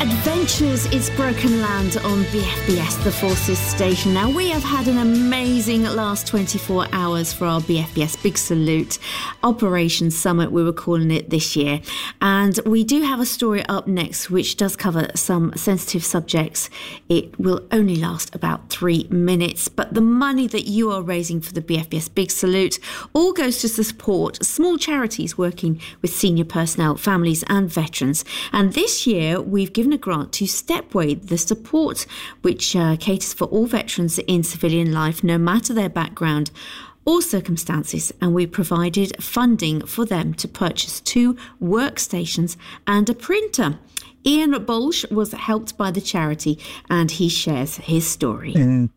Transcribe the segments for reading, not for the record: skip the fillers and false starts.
Adventures, it's Broken Land on BFBS, the Forces station. Now, we have had an amazing last 24 hours for our BFBS Big Salute Operation Summit, we were calling it this year. And we do have a story up next which does cover some sensitive subjects. It will only last about 3 minutes, but the money that you are raising for the BFBS Big Salute all goes to support small charities working with senior personnel, families and veterans. And this year, we've given a grant to Stepway, the support which caters for all veterans in civilian life, no matter their background or circumstances, and we provided funding for them to purchase 2 workstations and a printer. Ian Bolsh was helped by the charity, and he shares his story. In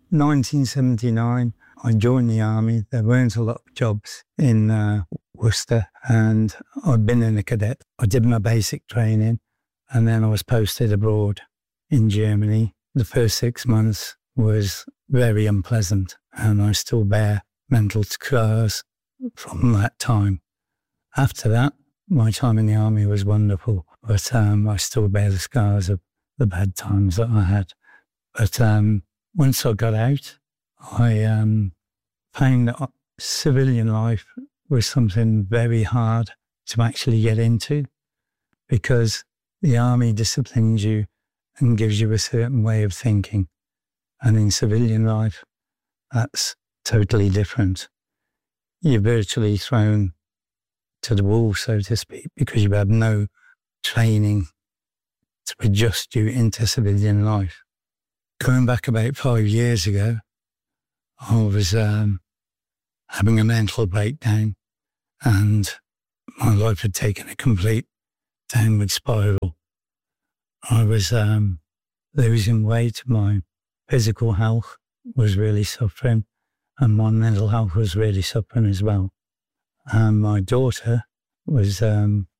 1979, I joined the army. There weren't a lot of jobs in Worcester, and I'd been in a cadet. I did my basic training, and then I was posted abroad in Germany. The first 6 months was very unpleasant, and I still bear mental scars from that time. After that, my time in the army was wonderful, but I still bear the scars of the bad times that I had. But once I got out, I found that civilian life was something very hard to actually get into, because the army disciplines you and gives you a certain way of thinking. And in civilian life, that's totally different. You're virtually thrown to the wolves, so to speak, because you have no training to adjust you into civilian life. Going back about 5 years ago, I was having a mental breakdown, and my life had taken a complete downward spiral. I was losing weight. My physical health was really suffering, and my mental health was really suffering as well. And my daughter was